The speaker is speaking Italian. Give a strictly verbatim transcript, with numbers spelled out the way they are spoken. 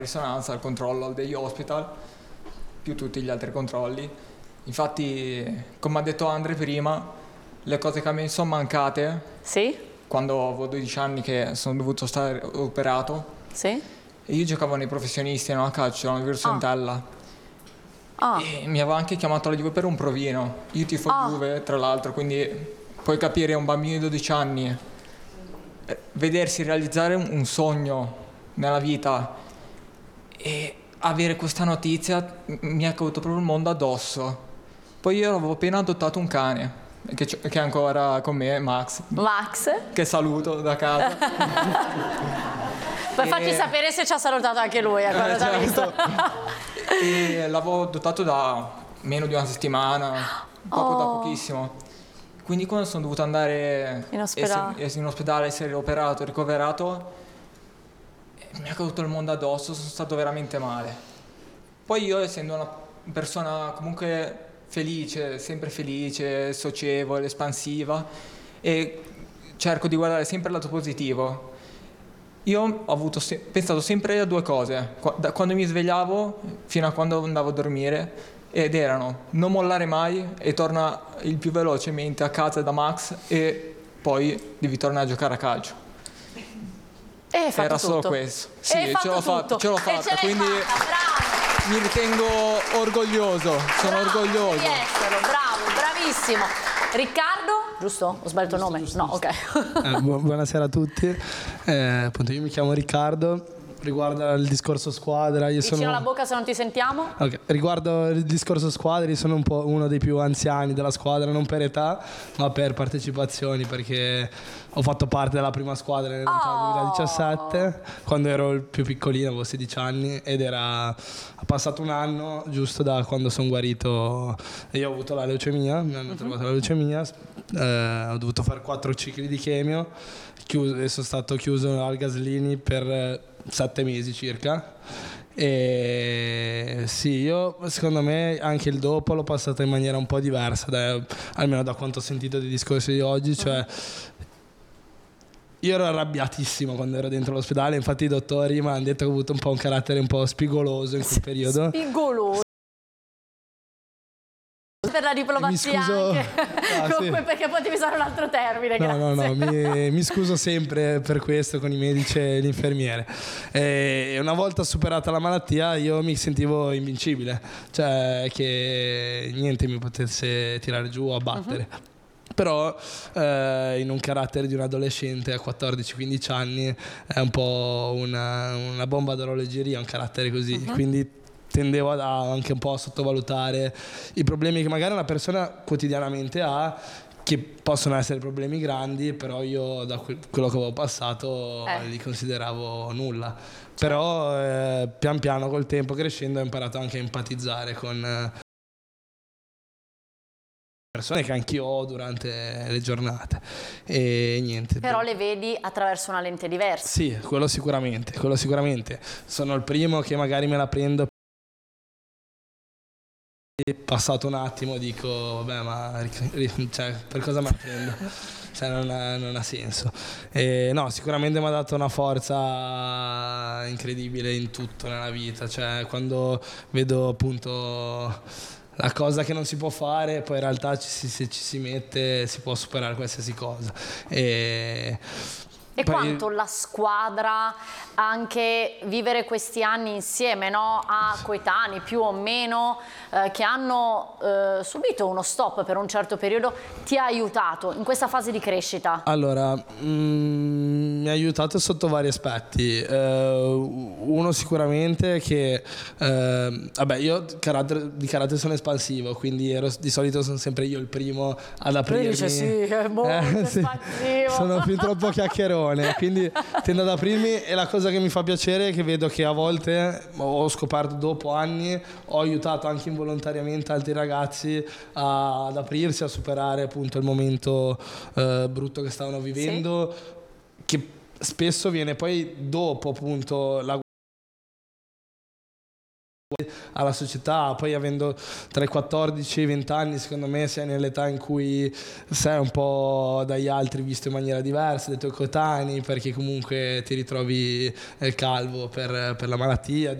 risonanza, il controllo degli hospital, più tutti gli altri controlli. Infatti, come ha detto Andre prima, le cose che mi sono mancate, sì? Quando avevo dodici anni che sono dovuto stare operato, sì? E io giocavo nei professionisti, no, a calcio, alla Virtus Entella. Ah. E mi aveva anche chiamato la Juve per un provino. Io tifo Ah. Juve, tra l'altro, quindi puoi capire un bambino di dodici anni eh, vedersi realizzare un, un sogno nella vita e avere questa notizia m- mi è caduto proprio il mondo addosso. Poi io avevo appena adottato un cane che, c- che è ancora con me, Max, Max? che saluto da casa. Poi E- facci sapere se ci ha salutato anche lui, eh, quando Eh, ti ha certo. visto. E l'avevo adottato da meno di una settimana, proprio da Oh. pochissimo. Quindi quando sono dovuto andare In ospedale. ess- in ospedale, essere operato, ricoverato, eh, mi è caduto il mondo addosso, sono stato veramente male. Poi io, essendo una persona comunque felice, sempre felice, socievole, espansiva, e cerco di guardare sempre il lato positivo, io ho avuto se- pensato sempre a due cose, Qua- da quando mi svegliavo fino a quando andavo a dormire, ed erano non mollare mai e torna il più velocemente a casa da Max e poi devi tornare a giocare a calcio. E hai fatto Era tutto. solo questo. Sì, E hai ce l'ho fatto fatta, tutto. ce l'ho E fatta, ce l'hai quindi fatta, bravo. mi ritengo orgoglioso, sono Bravo, orgoglioso. devi esserlo, bravo, bravissimo. Riccardo, giusto? Ho sbagliato il nome? No, ok. Eh, bu- buonasera a tutti. Eh, appunto, io mi chiamo Riccardo. Riguardo il discorso squadra, io Vicino sono. alla bocca se non ti sentiamo. Ok, riguardo il discorso squadra, io sono un po' uno dei più anziani della squadra, non per età, ma per partecipazioni, perché ho fatto parte della prima squadra nel Oh. duemiladiciassette, quando ero il più piccolino, avevo sedici anni, ed era ha passato un anno giusto da quando sono guarito. Io ho avuto la leucemia, mi hanno trovato la leucemia, eh, ho dovuto fare quattro cicli di chemio, chiuso, e sono stato chiuso al Gaslini per eh, sette mesi circa. E sì, io secondo me anche il dopo l'ho passato in maniera un po' diversa, da- almeno da quanto ho sentito dei discorsi di oggi, cioè io ero arrabbiatissimo quando ero dentro l'ospedale, infatti i dottori mi hanno detto che ho avuto un po' un carattere un po' spigoloso in quel periodo. Spigoloso. Per la diplomazia Mi scuso. anche. Ah, Comunque, sì. perché potevi usare un altro termine. No, no, no, grazie. mi, mi scuso sempre per questo con i medici e l'infermiere. E una volta superata la malattia io mi sentivo invincibile, cioè che niente mi potesse tirare giù o abbattere. Uh-huh. Però eh, in un carattere di un adolescente a quattordici quindici anni è un po' una, una bomba d'orologeria, un carattere così, Uh-huh. quindi tendevo a, anche un po' a sottovalutare i problemi che magari una persona quotidianamente ha, che possono essere problemi grandi, però io da que- quello che avevo passato Eh. li consideravo nulla. Però eh, pian piano col tempo crescendo ho imparato anche a empatizzare con eh, persone che anch'io ho durante le giornate e niente. Però le vedi attraverso una lente diversa. Sì, quello sicuramente, quello sicuramente. Sono il primo che magari me la prendo. Passato un attimo dico vabbè, ma cioè, per cosa me la prendo? Cioè, non ha, non ha senso. E no, sicuramente mi ha dato una forza incredibile in tutto nella vita, cioè quando vedo appunto la cosa che non si può fare, poi in realtà ci si, se ci si mette si può superare qualsiasi cosa. E E poi- quanto la squadra, anche vivere questi anni insieme, no? A coetanei più o meno eh, che hanno eh, subito uno stop per un certo periodo, ti ha aiutato in questa fase di crescita? Allora, mm, mi ha aiutato sotto vari aspetti. Eh, uno sicuramente che, eh, vabbè, io carattere- di carattere sono espansivo, quindi ero, di solito sono sempre io il primo ad aprirmi. dice, sì, è molto espansivo. Sono fin troppo chiacchierone, quindi tendo ad aprirmi, e la cosa che mi fa piacere è che vedo che a volte, ho scoperto dopo anni, ho aiutato anche involontariamente altri ragazzi a- ad aprirsi, a superare appunto il momento eh, brutto che stavano vivendo, che spesso viene poi dopo appunto la alla società. Poi avendo tra i quattordici e i venti anni, secondo me sei nell'età in cui sei un po' dagli altri visto in maniera diversa, dai tuoi coetanei, perché comunque ti ritrovi calvo per, per la malattia.